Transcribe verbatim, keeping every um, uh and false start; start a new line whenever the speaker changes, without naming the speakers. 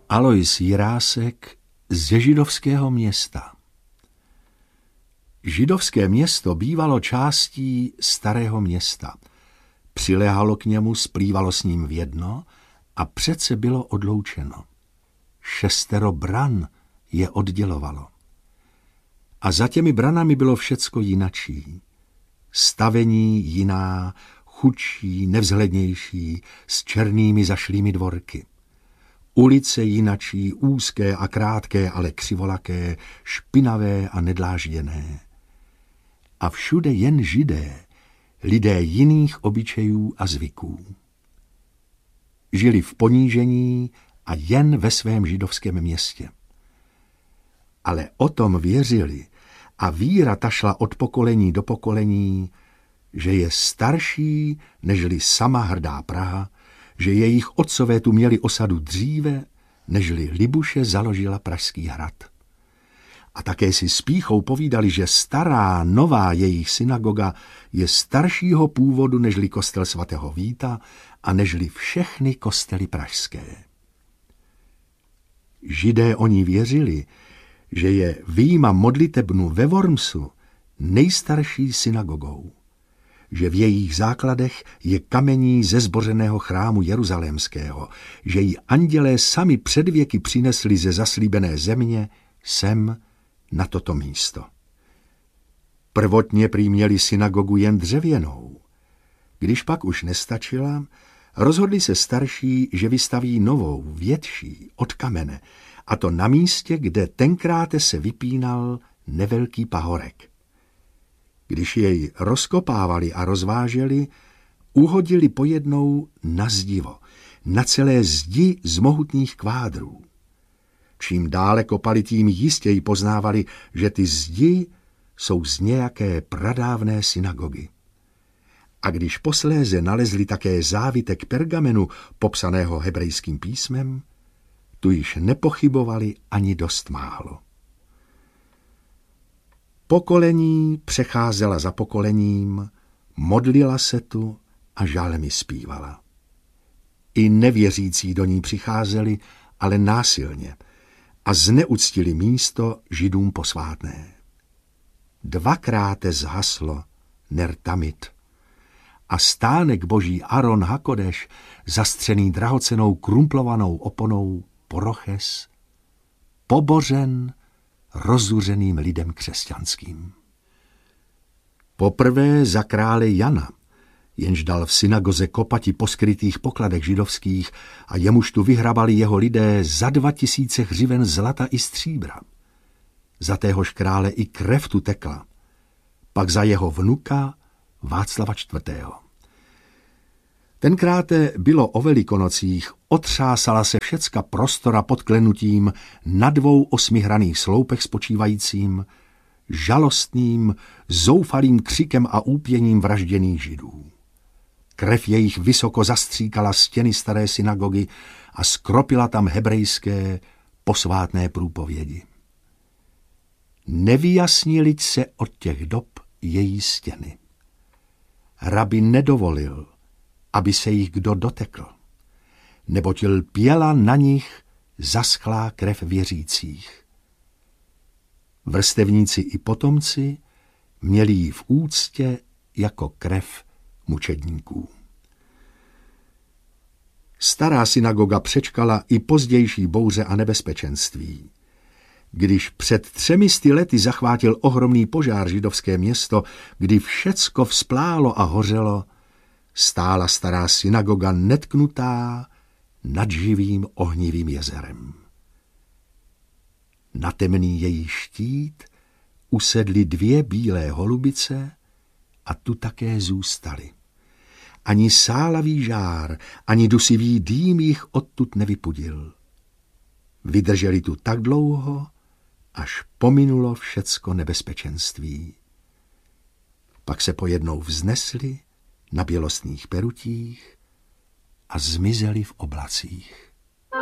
Alois Jirásek ze Židovského města. Židovské město bývalo částí Starého města. Přiléhalo k němu, splývalo s ním v jedno a přece bylo odloučeno. Šestero bran je oddělovalo. A za těmi branami bylo všecko jinačí. Stavení jiná, chudší, nevzhlednější, s černými zašlými dvorky. Ulice jinačí, úzké a krátké, ale křivolaké, špinavé a nedlážděné. A všude jen Židé, lidé jiných obyčejů a zvyků. Žili v ponížení a jen ve svém židovském městě. Ale o tom věřili a víra ta šla od pokolení do pokolení, že je starší nežli sama hrdá Praha, že jejich otcové tu měli osadu dříve, nežli Libuše založila Pražský hrad. A také si s pýchou povídali, že stará, nová jejich synagoga je staršího původu nežli kostel svatého Víta a nežli všechny kostely pražské. Židé o ní věřili, že je vyjma modlitebnu ve Wormsu nejstarší synagogou, že v jejich základech je kamení ze zbořeného chrámu jeruzalémského, že ji andělé sami před věky přinesli ze zaslíbené země sem na toto místo. Prvotně prý měli synagogu jen dřevěnou. Když pak už nestačila, rozhodli se starší, že vystaví novou, větší, od kamene, a to na místě, kde tenkrát se vypínal nevelký pahorek. Když jej rozkopávali a rozváželi, uhodili pojednou na zdivo, na celé zdi z mohutných kvádrů. Čím dále kopali, tím jistěji poznávali, že ty zdi jsou z nějaké pradávné synagogy. A když posléze nalezli také závitek pergamenu popsaného hebrejským písmem, tu již nepochybovali ani dost málo. Pokolení přecházela za pokolením, modlila se tu a žálmy zpívala. I nevěřící do ní přicházeli, ale násilně, a zneuctili místo Židům posvátné. Dvakrát zhaslo ner tamid a stánek boží Aron Hakodeš, zastřený drahocenou krumplovanou oponou Poroches, pobořen rozuřeným lidem křesťanským. Poprvé za krále Jana, jenž dal v synagoze kopati po skrytých pokladech židovských a jemuž tu vyhrabali jeho lidé za dva tisíce hřiven zlata i stříbra. Za téhož krále i krev tu tekla, pak za jeho vnuka Václava čtvrtého. Tenkráte bylo o Velikonocích, otřásala se všecka prostora pod klenutím na dvou osmihraných sloupech spočívajícím, žalostným, zoufalým křikem a úpěním vražděných Židů. Krev jejich vysoko zastříkala stěny staré synagogy a skropila tam hebrejské posvátné průpovědi. Nevyjasnili se od těch dob její stěny. Rabi nedovolil, aby se jich kdo dotekl, neboť lpěla na nich zaschlá krev věřících. Vrstevníci i potomci měli ji v úctě jako krev mučedníků. Stará synagoga přečkala i pozdější bouře a nebezpečenství. Když před třemi sty lety zachvátil ohromný požár židovské město, kdy všecko vzplálo a hořelo, stála stará synagoga netknutá nad živým ohnivým jezerem. Na temný její štít usedly dvě bílé holubice a tu také zůstaly. Ani sálavý žár, ani dusivý dým jich odtud nevypudil. Vydrželi tu tak dlouho, až pominulo všecko nebezpečenství. Pak se pojednou vznesli na bělostných perutích a zmizeli v oblacích.